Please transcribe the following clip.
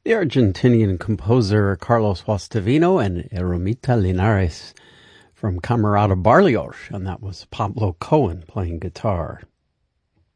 The Argentinian composer Carlos Guastavino and Ermita Linares from Camerata Barrios, and that was Pablo Cohen playing guitar.